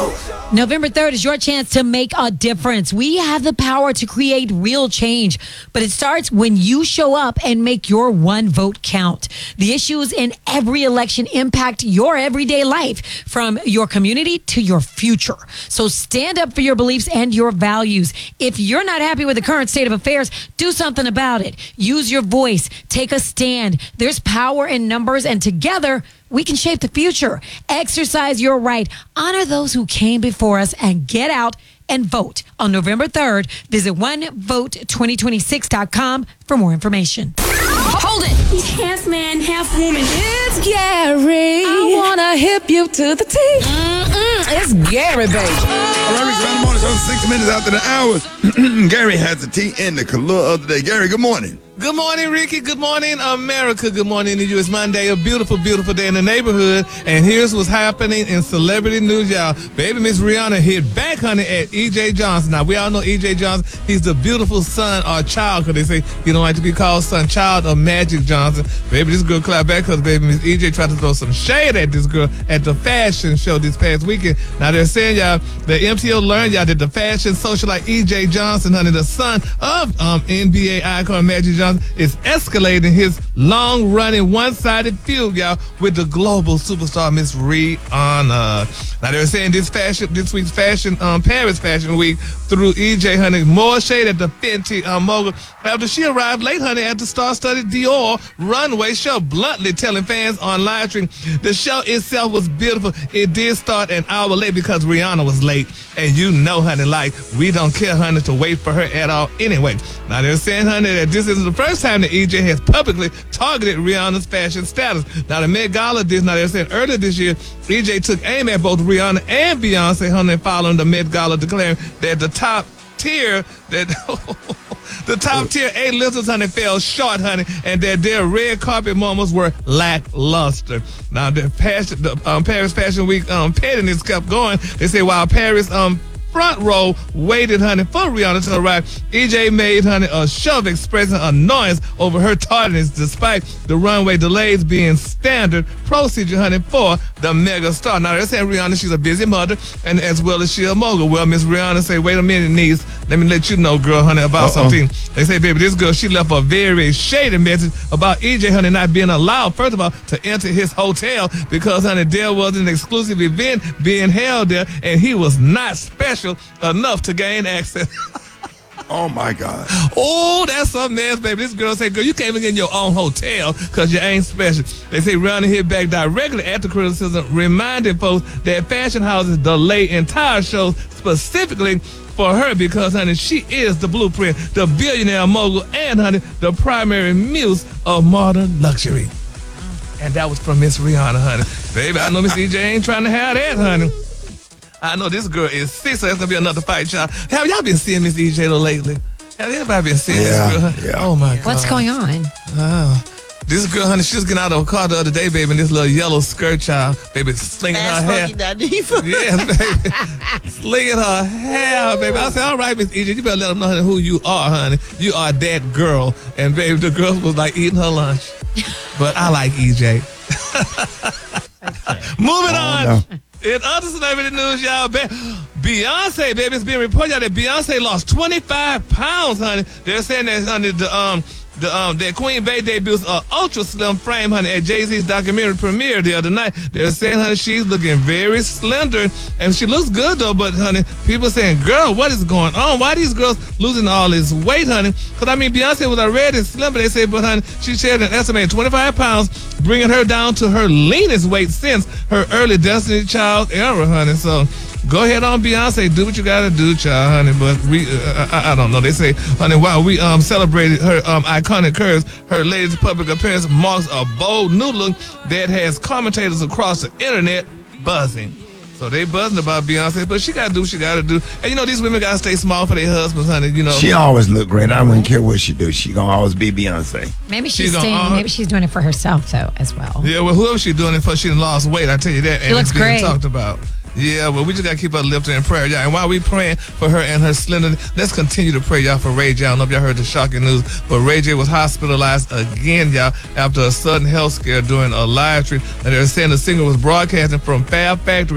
vote. November 3rd is your chance to make a difference. We have the power to create real change, but it starts when you show up and make your one vote count. The issues in every election impact your everyday life, from your community to your future. So stand up for your beliefs and your values. If you're not happy with the current state of affairs, do something about it. Use your voice. Take a stand. There's power in numbers, and together, we can shape the future. Exercise your right. Honor those who came before us and get out and vote on November 3rd. Visit onevote2026.com for more information. Hold it. He's half man, half woman. It's Gary. I want to hip you to the T. It's Gary, baby. All right, Rick, around the morning, so 6 minutes after the hour. Gary has the tea in the color of the day. Gary, good morning. Good morning, Ricky. Good morning, America. Good morning to you. It's Monday, a beautiful, beautiful day in the neighborhood. And here's what's happening in celebrity news, y'all. Baby Miss Rihanna hit back, honey, at E.J. Johnson. Now, we all know E.J. Johnson. He's the beautiful son or child, because they say he don't like to be called son, child, or Magic Johnson. Baby, this girl clapped back because baby Miss E.J. tried to throw some shade at this girl at the fashion show this past weekend. Now, they're saying, y'all, the MTO learned, y'all, that the fashion socialite E.J. Johnson, honey, the son of NBA icon Magic Johnson, is escalating his long-running one-sided feud, y'all, with the global superstar Miss Rihanna. Now, they're saying this week's fashion, Paris Fashion Week, threw E.J. honey more shade at the Fenty mogul after she arrived late, honey, at the star-studded Dior runway show, bluntly telling fans on live stream the show itself was beautiful. It did start an hour late because Rihanna was late, and you know, honey, like, we don't care, honey, to wait for her at all anyway. Now, they're saying, honey, that this isn't the first time that E.J. has publicly targeted Rihanna's fashion status. Now, the Met Gala did, now they're saying earlier this year, E.J. took aim at both Rihanna and Beyonce, honey, following the Met Gala declaring that the top tier A-listers, honey, fell short, honey, and that their red carpet moments were lackluster. Now, the Paris Fashion Week pettiness kept going. They say while Paris front row waited, honey, for Rihanna to arrive, E.J. made, honey, a show of expressing annoyance over her tardiness, despite the runway delays being standard procedure, honey, for the mega star. Now, they're saying Rihanna, she's a busy mother, and as well as she a mogul. Well, Miss Rihanna say, wait a minute, niece, let me let you know, girl, honey, about something. They say, baby, this girl, she left a very shady message about E.J., honey, not being allowed, first of all, to enter his hotel because, honey, there was an exclusive event being held there, and he was not special enough to gain access. Oh, my God. Oh, that's something else, baby. This girl say, girl, you can't even get in your own hotel because you ain't special. They say Rihanna hit back directly at the criticism, reminding folks that fashion houses delay entire shows specifically for her because, honey, she is the blueprint, the billionaire mogul, and, honey, the primary muse of modern luxury. And that was from Miss Rihanna, honey. Baby, I know Miss E.J. ain't trying to have that, honey. I know this girl is sick, so that's going to be another fight, y'all. Have y'all been seeing Miss E.J. lately? Have anybody been seeing this girl? Yeah. Oh, my God. What's going on? This girl, honey, she was getting out of a car the other day, baby, in this little yellow skirt, child. Baby, slinging her hair. Yeah, baby. Slinging her hair, baby. I said, all right, Miss E.J., you better let them know, honey, who you are, honey. You are that girl. And, baby, the girl was, like, eating her lunch. But I like E.J. Moving on. No. In other celebrity news, y'all, Beyonce, baby, it's being reported out that Beyonce lost 25 pounds, honey. They're saying that, honey, that Queen Bey debuts an ultra slim frame, honey, at Jay-Z's documentary premiere the other night. They're saying, honey, she's looking very slender, and she looks good, though, but, honey, people saying, girl, what is going on? Why are these girls losing all this weight, honey? Because, I mean, Beyonce was already slim, but they say, but, honey, she shared an estimated 25 pounds, bringing her down to her leanest weight since her early Destiny Child era, honey. So go ahead on, Beyonce. Do what you got to do, child, honey. But I don't know. They say, honey, while we celebrated her iconic curves, her latest public appearance marks a bold new look that has commentators across the internet buzzing. So they buzzing about Beyonce, but she got to do what she got to do. And, you know, these women got to stay small for their husbands, honey, you know. She always look great. I wouldn't care what she do. She going to always be Beyonce. Maybe she's doing it for herself, though, as well. Yeah, well, whoever she's doing it for, she done lost weight, I tell you that. She looks great. Talked about. Yeah, well, we just got to keep her lifted in prayer, y'all. And while we praying for her and her slenderness, let's continue to pray, y'all, for Ray J. I don't know if y'all heard the shocking news, but Ray J was hospitalized again, y'all, after a sudden health scare during a live stream. And they were saying the singer was broadcasting from Fab Factory